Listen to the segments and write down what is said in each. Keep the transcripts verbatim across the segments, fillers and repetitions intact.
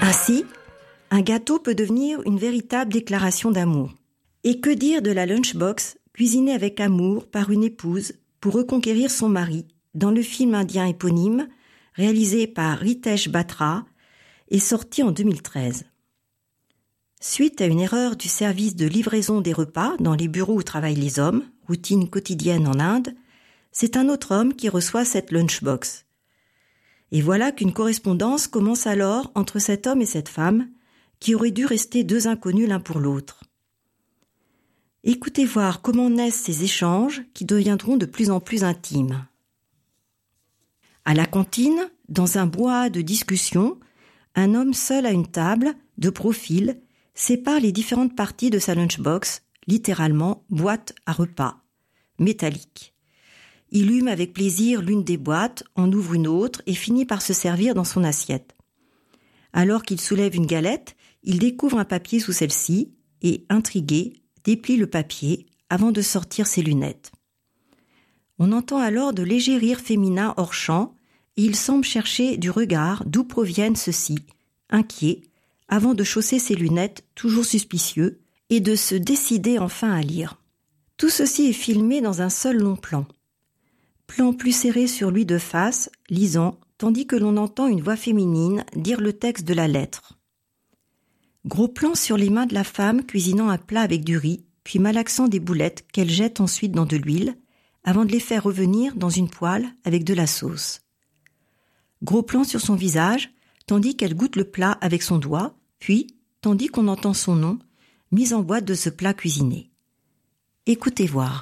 Ainsi, un gâteau peut devenir une véritable déclaration d'amour. Et que dire de la lunchbox cuisinée avec amour par une épouse pour reconquérir son mari dans le film indien éponyme réalisé par Ritesh Batra et sorti en deux mille treize. Suite à une erreur du service de livraison des repas dans les bureaux où travaillent les hommes, routine quotidienne en Inde, c'est un autre homme qui reçoit cette lunchbox. Et voilà qu'une correspondance commence alors entre cet homme et cette femme, qui auraient dû rester deux inconnus l'un pour l'autre. Écoutez voir comment naissent ces échanges qui deviendront de plus en plus intimes. À la cantine, dans un brouhaha de discussion, un homme seul à une table, de profil, sépare les différentes parties de sa lunchbox, littéralement boîte à repas, métallique. Il hume avec plaisir l'une des boîtes, en ouvre une autre et finit par se servir dans son assiette. Alors qu'il soulève une galette, il découvre un papier sous celle-ci et, intrigué, déplie le papier avant de sortir ses lunettes. On entend alors de légers rires féminins hors champ et il semble chercher du regard d'où proviennent ceux-ci, inquiet, avant de chausser ses lunettes, toujours suspicieux, et de se décider enfin à lire. Tout ceci est filmé dans un seul long plan. Plan plus serré sur lui de face, lisant, tandis que l'on entend une voix féminine dire le texte de la lettre. Gros plan sur les mains de la femme cuisinant un plat avec du riz, puis malaxant des boulettes qu'elle jette ensuite dans de l'huile, avant de les faire revenir dans une poêle avec de la sauce. Gros plan sur son visage, tandis qu'elle goûte le plat avec son doigt, puis, tandis qu'on entend son nom, mise en boîte de ce plat cuisiné. Écoutez voir.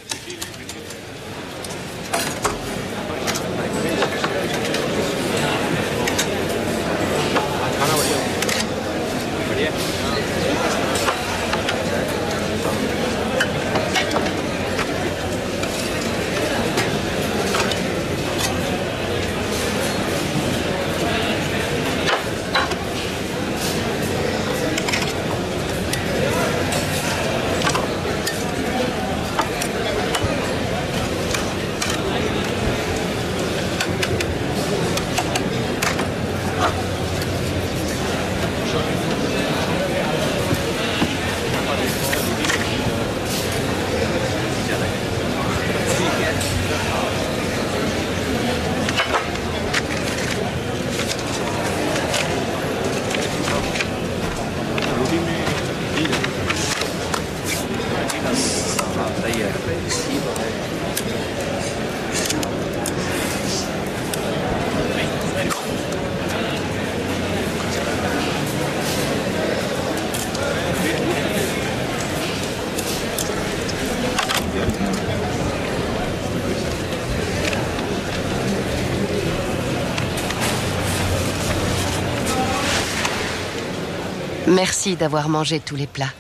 Merci d'avoir mangé tous les plats.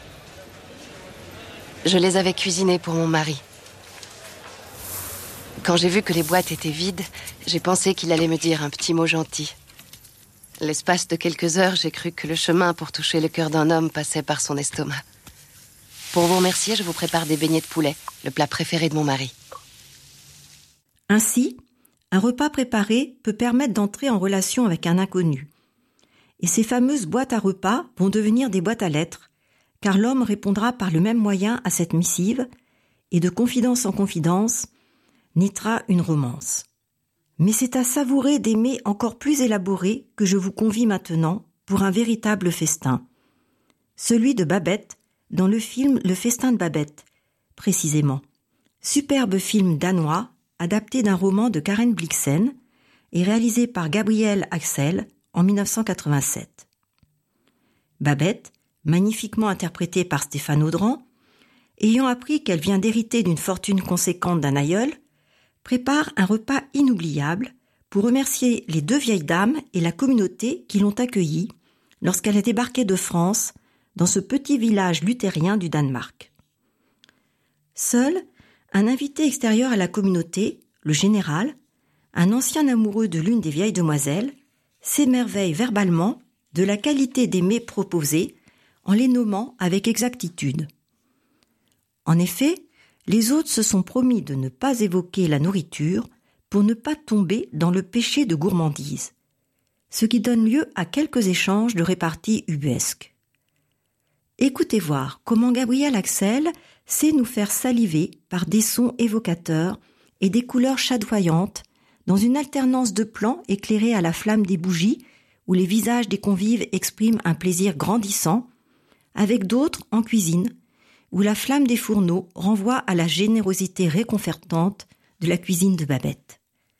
Je les avais cuisinés pour mon mari. Quand j'ai vu que les boîtes étaient vides, j'ai pensé qu'il allait me dire un petit mot gentil. L'espace de quelques heures, j'ai cru que le chemin pour toucher le cœur d'un homme passait par son estomac. Pour vous remercier, je vous prépare des beignets de poulet, le plat préféré de mon mari. Ainsi, un repas préparé peut permettre d'entrer en relation avec un inconnu. Et ces fameuses boîtes à repas vont devenir des boîtes à lettres, car l'homme répondra par le même moyen à cette missive, et de confidence en confidence, naîtra une romance. Mais c'est à savourer des mets encore plus élaborés que je vous convie maintenant pour un véritable festin. Celui de Babette, dans le film Le Festin de Babette, précisément. Superbe film danois, adapté d'un roman de Karen Blixen et réalisé par Gabriel Axel en dix-neuf cent quatre-vingt-sept. Babette, magnifiquement interprétée par Stéphane Audran, ayant appris qu'elle vient d'hériter d'une fortune conséquente d'un aïeul, prépare un repas inoubliable pour remercier les deux vieilles dames et la communauté qui l'ont accueillie lorsqu'elle a débarqué de France dans ce petit village luthérien du Danemark. Seul, un invité extérieur à la communauté, le général, un ancien amoureux de l'une des vieilles demoiselles, s'émerveille verbalement de la qualité des mets proposés en les nommant avec exactitude. En effet, les hôtes se sont promis de ne pas évoquer la nourriture pour ne pas tomber dans le péché de gourmandise. ce qui donne lieu à quelques échanges de réparties ubuesques. Écoutez voir comment Gabriel Axel sait nous faire saliver par des sons évocateurs et des couleurs chatoyantes dans une alternance de plans éclairés à la flamme des bougies où les visages des convives expriment un plaisir grandissant, avec d'autres en cuisine où la flamme des fourneaux renvoie à la générosité réconfortante de la cuisine de Babette.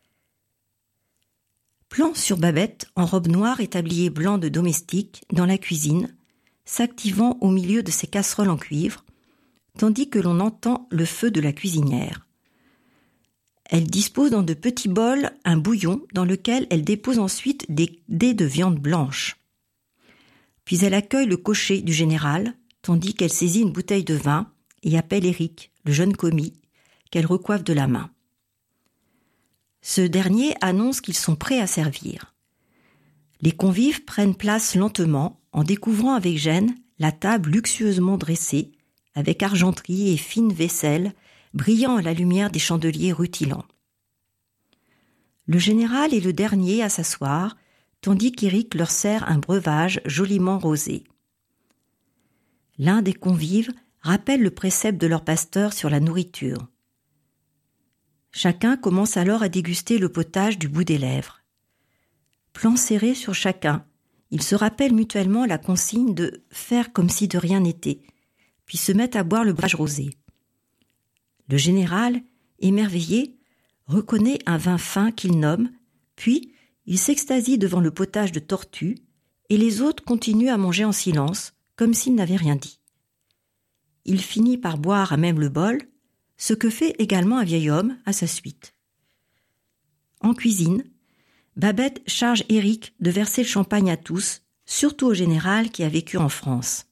Plan sur Babette en robe noire et tablier blanc de domestique dans la cuisine, s'activant au milieu de ses casseroles en cuivre, tandis que l'on entend le feu de la cuisinière. Elle dispose dans de petits bols un bouillon dans lequel elle dépose ensuite des dés de viande blanche. Puis elle accueille le cocher du général, tandis qu'elle saisit une bouteille de vin et appelle Éric, le jeune commis, qu'elle recoiffe de la main. Ce dernier annonce qu'ils sont prêts à servir. Les convives prennent place lentement en découvrant avec gêne la table luxueusement dressée, avec argenterie et fine vaisselle, brillant à la lumière des chandeliers rutilants. Le général est le dernier à s'asseoir, tandis qu'Éric leur sert un breuvage joliment rosé. L'un des convives rappelle le précepte de leur pasteur sur la nourriture. Chacun commence alors à déguster le potage du bout des lèvres. Plan serré sur chacun, ils se rappellent mutuellement la consigne de faire comme si de rien n'était, puis se mettent à boire le breuvage rosé. Le général, émerveillé, reconnaît un vin fin qu'il nomme, puis il s'extasie devant le potage de tortue, et les autres continuent à manger en silence, comme s'ils n'avaient rien dit. Il finit par boire à même le bol, ce que fait également un vieil homme à sa suite. En cuisine, Babette charge Éric de verser le champagne à tous, surtout au général qui a vécu en France.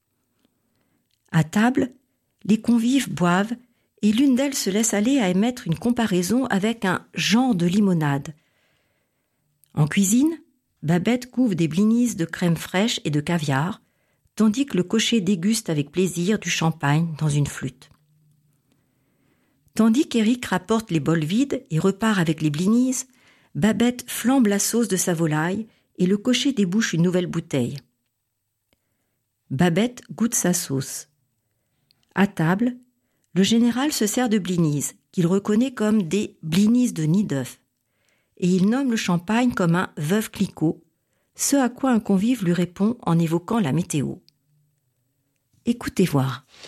À table, les convives boivent et l'une d'elles se laisse aller à émettre une comparaison avec un genre de limonade. En cuisine, Babette couve des blinis de crème fraîche et de caviar, tandis que le cocher déguste avec plaisir du champagne dans une flûte. Tandis qu'Éric rapporte les bols vides et repart avec les blinis, Babette flambe la sauce de sa volaille et le cocher débouche une nouvelle bouteille. Babette goûte sa sauce. À table, le général se sert de blinis, qu'il reconnaît comme des blinis de nid d'œuf, et il nomme le champagne comme un veuve Clicquot, ce à quoi un convive lui répond en évoquant la météo. Écoutez voir.